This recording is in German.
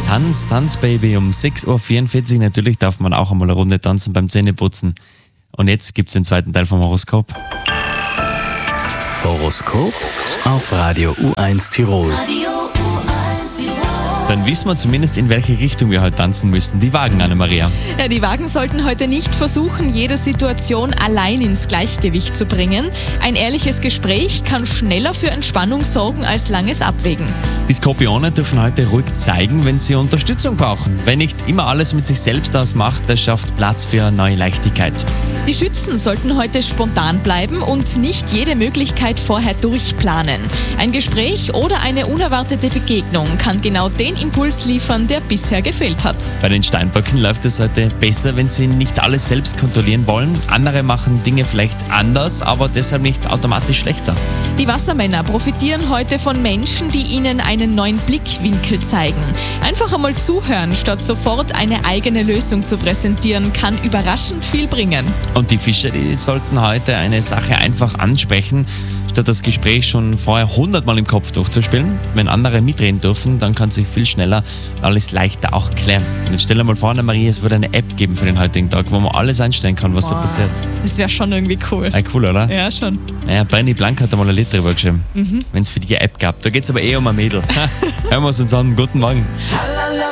Tanz, Baby, um 6.44 Uhr. Natürlich darf man auch einmal eine Runde tanzen beim Zähneputzen. Und jetzt gibt es den zweiten Teil vom Horoskop. Horoskop auf Radio U1 Tirol. Dann wissen wir zumindest, in welche Richtung wir heute tanzen müssen. Die Wagen, Anna-Maria. Ja, die Wagen sollten heute nicht versuchen, jede Situation allein ins Gleichgewicht zu bringen. Ein ehrliches Gespräch kann schneller für Entspannung sorgen als langes Abwägen. Die Skorpione dürfen heute ruhig zeigen, wenn sie Unterstützung brauchen. Wer nicht immer alles mit sich selbst ausmacht, der schafft Platz für neue Leichtigkeit. Die Schützen sollten heute spontan bleiben und nicht jede Möglichkeit vorher durchplanen. Ein Gespräch oder eine unerwartete Begegnung kann genau den Impuls liefern, der bisher gefehlt hat. Bei den Steinböcken läuft es heute besser, wenn sie nicht alles selbst kontrollieren wollen. Andere machen Dinge vielleicht anders, aber deshalb nicht automatisch schlechter. Die Wassermänner profitieren heute von Menschen, die ihnen einen neuen Blickwinkel zeigen. Einfach einmal zuhören, statt sofort eine eigene Lösung zu präsentieren, kann überraschend viel bringen. Und die Fische, die sollten heute eine Sache einfach ansprechen, statt das Gespräch schon vorher 100-mal im Kopf durchzuspielen. Wenn andere mitreden dürfen, dann kann sich viel schneller alles leichter auch klären. Und jetzt stell dir mal vor, Anna-Maria, es würde eine App geben für den heutigen Tag, wo man alles einstellen kann, was so passiert. Das wäre schon irgendwie cool. Ja, cool, oder? Ja, schon. Naja, Bernie Blank hat einmal ein Lied drüber geschrieben, wenn es für die App gab. Da geht es aber um ein Mädel. Hören wir es uns an. Guten Morgen.